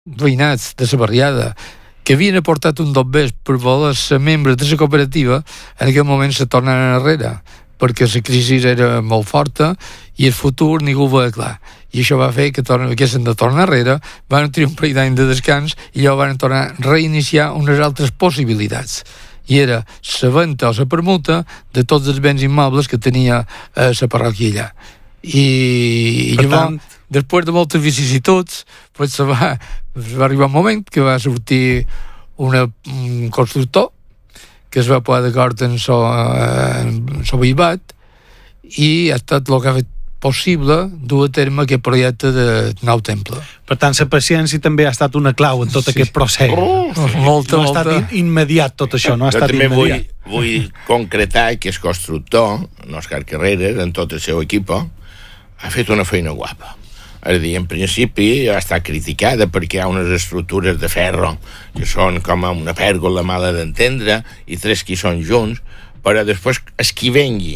veïnats de la barriada que havien aportat un dobbers per voler ser membres de la cooperativa, en aquell moment se tornen enrere, perquè la crisi era molt forta i el futur ningú ho veia clar. I això va fer que haguessin de tornar enrere, van tenir un parell d'anys de descans i llavors van tornar a reiniciar unes altres possibilitats. I era la venda o la permuta de tots els béns immobles que tenia la parròquia allà. I llavors, després de moltes vicissituds, pues va arribar un moment que va sortir un constructor que es va posar d'acord en el veïbat i ha estat el que ha fet possible dur a terme aquest projecte de nou temple. Per tant, la paciència també ha estat una clau en tot aquest procés. Molta. Ha estat immediat tot això, no ha estat també immediat. vull concretar que el constructor, Òscar Carreras, en tot el seu equip, ha fet una feina guapa. És a dir, en principi ha estat criticada perquè hi ha unes estructures de ferro que són com una pèrgola mala d'entendre i tres que hi són junts, però després es qui vengui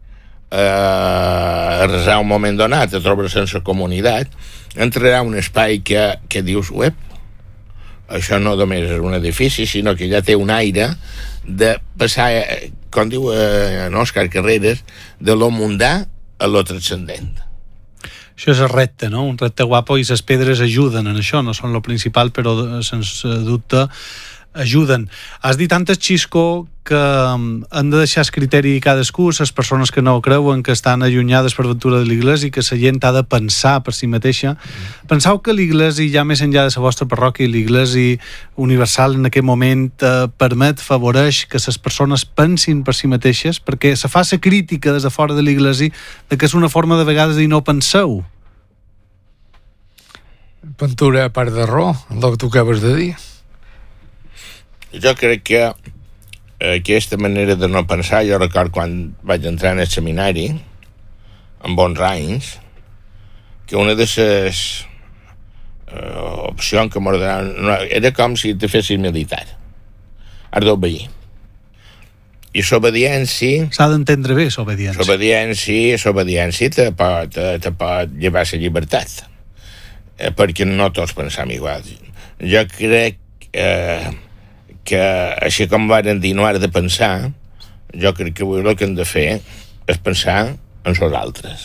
a resar un moment donat, a trobar sense comunitat, entrarà un espai que dius, uep, això no només és un edifici, sinó que ja té un aire de passar, com diu Òscar Carreras, de lo mundà a lo transcendent. Això és el repte, no? Un repte guapo, i les pedres ajuden en això, no són lo principal, però sens dubte ajuden. Has dit antes, Xisco, que han de deixar el criteri cadascú, les persones que no ho creuen, que estan allunyades per ventura de l'Iglésia, i que la gent ha de pensar per si mateixa. Penseu que l'Iglésia, ja més enllà de la vostra parròquia, l'Iglésia universal en aquest moment permet, favoreix que les persones pensin per si mateixes, perquè se fa la crítica des de fora de l'Iglésia de que és una forma de vegades de dir no penseu. Ventura, a part de raó, el que tu acabes de dir. Jo crec que aquesta manera de no pensar, jo record quan vaig entrar en el seminari, amb 11 anys, que una de les opcions que m'ordenaven era com si te fessis militar. Has d'obeir. I l'obediència... S'ha d'entendre bé, l'obediència. L'obediència te pot llevar la llibertat. Perquè no tots pensam igual. Jo crec que així com varen dir no has de pensar, jo crec que avui el que hem de fer és pensar en els altres.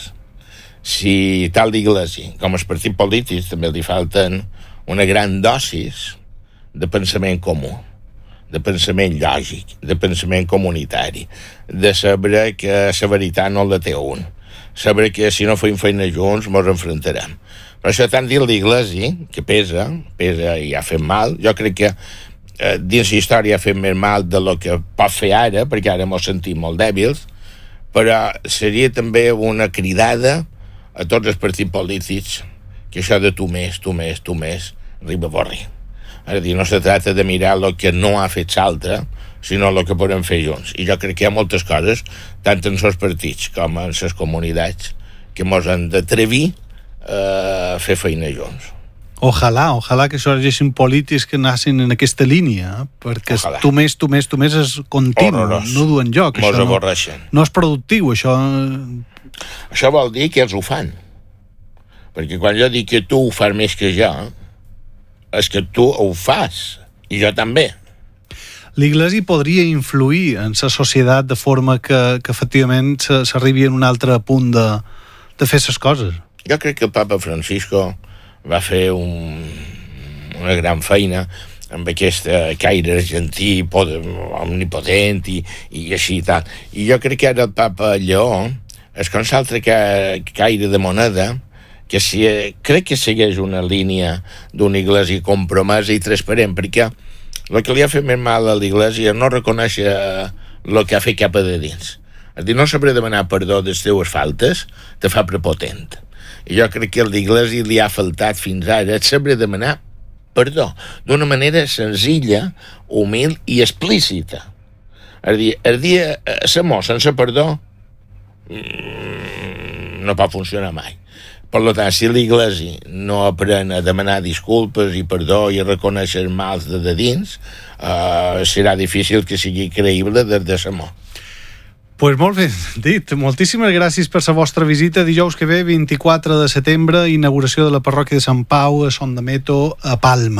Si tal l'Iglésia com els partits polítics també li falten una gran dosis de pensament comú, de pensament lògic, de pensament comunitari, de saber que la veritat no la té un, saber que si no fem feina junts ens enfrontarem. Per això tant dir l'Iglésia, que pesa i ha fet mal, jo crec que dins la història ha fet més mal de lo que pot fer ara, perquè ara ens sentim molt dèbils, però seria també una cridada a tots els partits polítics que això de tu més arriba a avorrir. És a dir, no se tracta de mirar el que no ha fet l'altre, sinó el que podem fer junts. I jo crec que hi ha moltes coses, tant en els partits com en les comunitats, que ens han d'atrevir a fer feina junts. Ojalà que sorgeixin polítics que nassin en aquesta línia, perquè Ojalà. tu més és continu, Horrorós. no du enlloc. Mos avorreixen. No és productiu, això. Això vol dir que ells ho fan. Perquè quan jo dic que tu ho fas més que jo, és que tu ho fas, i jo també. L'Iglésia podria influir en la societat de forma que efectivament s'arribi a un altre punt de fer les coses. Jo crec que el papa Francisco va fer una gran feina amb aquest caire argentí omnipotent i així i tal. I jo crec que ara el papa Lleó és com l'altre caire de moneda, que crec que segueix una línia d'una Iglésia compromesa i transparent, perquè el que li ha fet més mal a l'Iglésia no reconèixer el que ha fet cap a de dins. És a dir, no saber demanar perdó de les teves faltes te fa prepotent. I jo crec que a l'Iglésia li ha faltat fins ara saber demanar perdó d'una manera senzilla, humil i explícita. És a dir, el dia l'amor sense perdó no pot funcionar mai. Per tant, si l'Iglésia no aprèn a demanar disculpes i perdó i a reconèixer els mals de dins, serà difícil que sigui creïble des de l'amor. Pues molt ben dit. Moltíssimes gràcies per la vostra visita. Dijous que ve, 24 de setembre, inauguració de la parròquia de Sant Pau a Son de Meto, a Palma.